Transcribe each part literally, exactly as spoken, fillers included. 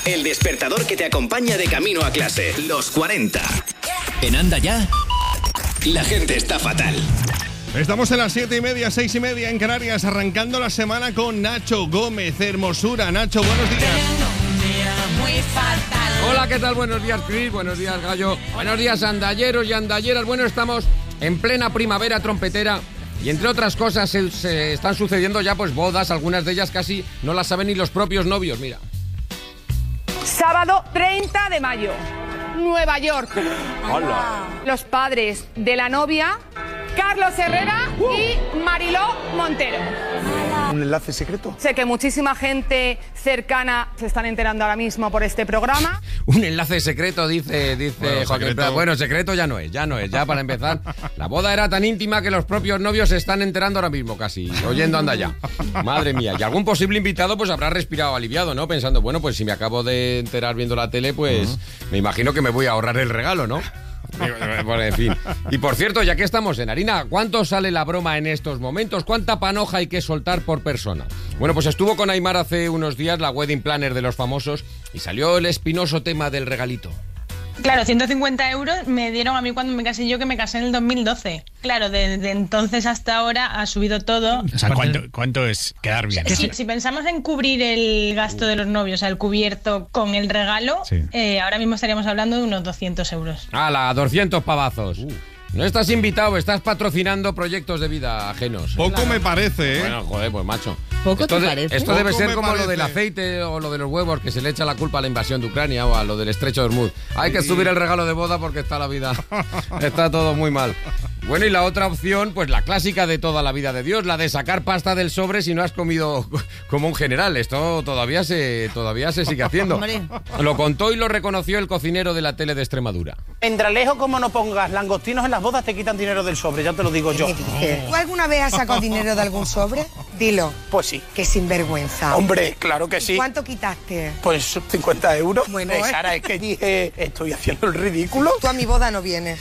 El despertador que te acompaña de camino a clase. Los cuarenta. En Anda Ya, la gente está fatal. Estamos en las siete y media, seis y media en Canarias, arrancando la semana con Nacho Gómez, Hermosura. Nacho, buenos días. Muy fatal. Hola, ¿qué tal? Buenos días, Cris. Buenos días, Gallo. Buenos días, andalleros y andalleras. Bueno, estamos en plena primavera trompetera y, entre otras cosas, se, se están sucediendo ya pues bodas. Algunas de ellas casi no las saben ni los propios novios. Mira. Sábado treinta de mayo, Nueva York. Hola. Los padres de la novia, Carlos Herrera y Mariló Montero. ¿Un enlace secreto? Sé que muchísima gente cercana se están enterando ahora mismo por este programa. Un enlace secreto, dice, dice Bueno, Joaquín secreto. Prat. Bueno, secreto ya no es, ya no es, ya para empezar. La boda era tan íntima que los propios novios se están enterando ahora mismo casi, oyendo Anda Ya. Madre mía, y algún posible invitado pues habrá respirado aliviado, ¿no? Pensando, bueno, pues si me acabo de enterar viendo la tele, pues uh-huh. me imagino que me voy a ahorrar el regalo, ¿no? Bueno, en fin. Y por cierto, ya que estamos en harina, ¿cuánto sale la broma en estos momentos? ¿Cuánta panoja hay que soltar por persona? Bueno, pues estuvo con Aimar hace unos días, la wedding planner de los famosos, y salió el espinoso tema del regalito. Claro, ciento cincuenta euros me dieron a mí cuando me casé yo, que me casé en el dos mil doce. Claro, desde entonces hasta ahora ha subido todo. O sea, ¿cuánto, cuánto es quedar bien? Si, si pensamos en cubrir el gasto de los novios, o sea, el cubierto con el regalo, sí. eh, ahora mismo estaríamos hablando de unos doscientos euros. ¡Hala! doscientos pavazos. Uh. No estás invitado, estás patrocinando proyectos de vida ajenos. Poco claro. me parece, ¿eh? Bueno, joder, pues macho. ¿Poco esto te de, parece? Esto debe Poco ser como parece. lo del aceite o lo de los huevos, que se le echa la culpa a la invasión de Ucrania o a lo del estrecho de Hormuz. Hay que subir el regalo de boda porque está la vida, está todo muy mal. Bueno, y la otra opción, pues la clásica de toda la vida de Dios, la de sacar pasta del sobre si no has comido como un general. Esto todavía se, todavía se sigue haciendo. Lo contó y lo reconoció el cocinero de la tele de Extremadura. Endralejo, como no pongas langostinos en las bodas, te quitan dinero del sobre, ya te lo digo yo. ¿Tú alguna vez has sacado dinero de algún sobre? Dilo. Pues sí. Qué sinvergüenza. Hombre, claro que sí. ¿Cuánto quitaste? Pues cincuenta euros. Bueno, eh, ¿eh? Sara, es que dije, estoy haciendo el ridículo. Tú a mi boda no vienes.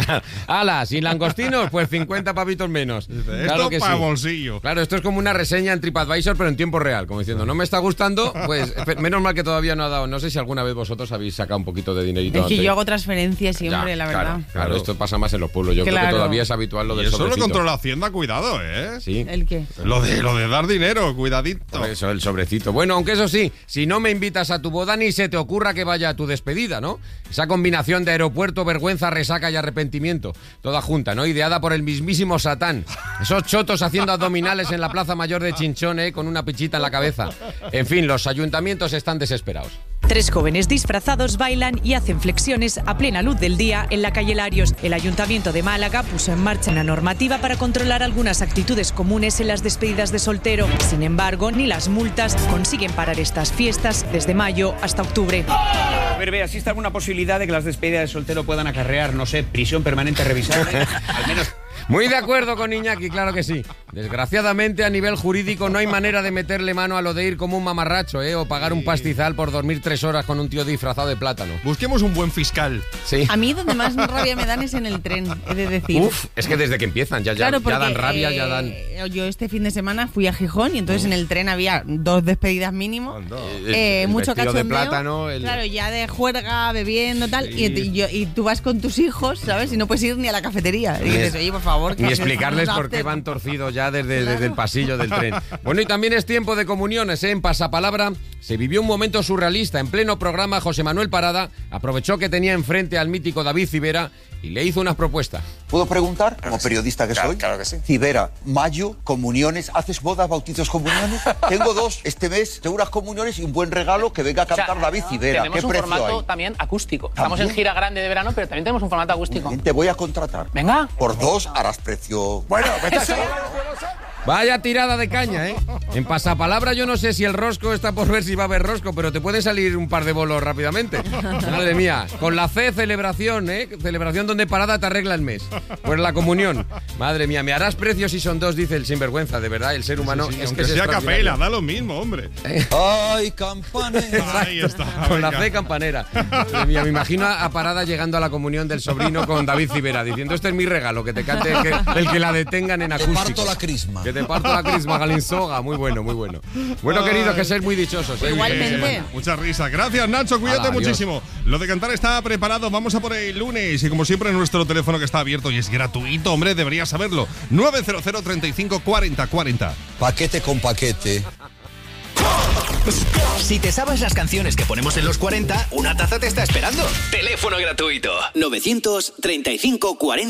¡Hala! Sin langostinos, pues cincuenta pavitos menos. Dice, Claro esto que para sí. bolsillo. Claro, esto es como una reseña en TripAdvisor, pero en tiempo real, como diciendo, no me está gustando, pues menos mal que todavía no ha dado. No sé si alguna vez vosotros habéis sacado un poquito de dinerito. Es que antes. yo hago transferencias siempre, Ya, la verdad. Claro, claro, esto pasa más en los pueblos. Yo creo Claro. que todavía es habitual lo Y del eso lo sobrecito. controla Hacienda, cuidado, ¿eh? Sí. ¿El qué? Lo de, lo de dar dinero, cuidadito. Por eso, el sobrecito. Bueno, aunque eso sí, si no me invitas a tu boda, ni se te ocurra que vaya a tu despedida, ¿no? Esa combinación de aeropuerto, vergüenza, resaca y arrepentimiento. Toda junta, ¿no? Ideada por el mismísimo Satán. Esos chotos haciendo abdominales en la Plaza Mayor de Chinchón, ¿eh? Con una pichita en la cabeza. En fin, los ayuntamientos están desesperados. Tres jóvenes disfrazados bailan y hacen flexiones a plena luz del día en la calle Larios. El Ayuntamiento de Málaga puso en marcha una normativa para controlar algunas actitudes comunes en las despedidas de soltero. Sin embargo, ni las multas consiguen parar estas fiestas desde mayo hasta octubre. A ver, vea, ¿existe alguna posibilidad de que las despedidas de soltero puedan acarrear, no sé, prisión permanente revisable? Al menos... Muy de acuerdo con Iñaki, claro que sí. Desgraciadamente, a nivel jurídico, no hay manera de meterle mano a lo de ir como un mamarracho, ¿eh? O pagar un pastizal por dormir tres horas con un tío disfrazado de plátano. Busquemos un buen fiscal. Sí. A mí donde más rabia me dan es en el tren, he de decir. Uf, es que desde que empiezan ya, ya, Claro, porque, ya dan rabia, eh, ya dan... Yo este fin de semana fui a Gijón y entonces en el tren había dos despedidas mínimo. El, Eh, el mucho vestido cachondeo, de plátano, el... claro, ya de juerga, bebiendo, tal, Sí. y, y, yo- y tú vas con tus hijos, ¿sabes? Y no puedes ir ni a la cafetería. Y dices, oye, por favor, que Ni haces- explicarles no por qué haces- van torcidos ya desde, Claro. desde el pasillo del tren. Bueno, y también es tiempo de comuniones, ¿eh? En Pasapalabra se vivió un momento surrealista. En pleno programa, José Manuel Parada aprovechó que tenía enfrente al mítico David Civera y le hizo una propuesta. ¿Puedo preguntar, como Claro que periodista sí. que Claro, soy? claro que sí. Civera, mayo, comuniones, ¿haces bodas, bautizos, comuniones? Tengo dos este mes, tengo unas comuniones y un buen regalo que venga a cantar David Civera. Tenemos ¿Qué un precio formato hay? también acústico. Estamos en ¿También? gira grande de verano, pero también tenemos un formato acústico. Te voy a contratar. Venga. Por dos harás precio. Bueno, vete a Eso. Vaya tirada de caña, ¿eh? En Pasapalabra yo no sé si el rosco está por ver si va a haber rosco, pero te pueden salir un par de bolos rápidamente. Madre mía. Con la C, celebración, ¿eh? Celebración donde Parada te arregla el mes. Pues la comunión. Madre mía, me harás precio si son dos, dice el sinvergüenza. De verdad, el ser humano Sí, sí, es aunque que es sea extraordinario. capela, da lo mismo, hombre. ¡Ay, campanera! Ahí está. Con la venga. C campanera. Madre mía, me imagino a Parada llegando a la comunión del sobrino con David Civera, diciendo, este es mi regalo, que te cante el que, el que la detengan en acústico. parto la crisma. Que te te parto la crisma, Galinsoga. Muy bueno, muy bueno. Bueno, queridos, que ser muy dichosos. ¿eh? Igualmente. Mucha risa. Gracias, Nacho. Cuídate Hala, muchísimo. Lo de cantar está preparado. Vamos a por el lunes. Y como siempre, nuestro teléfono que está abierto y es gratuito, hombre, deberías saberlo. nueve cero cero, treinta y cinco, cuarenta, cuarenta. Paquete con paquete. Si te sabes las canciones que ponemos en los cuarenta, una taza te está esperando. Teléfono gratuito. novecientos treinta y cinco cuarenta.